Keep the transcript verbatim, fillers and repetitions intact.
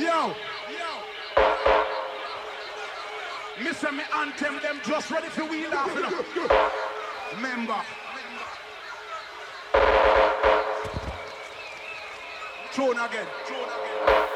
Yo, Mister Me anthem, them just ready for wheel off. You know? Remember. Throne again. Throne again.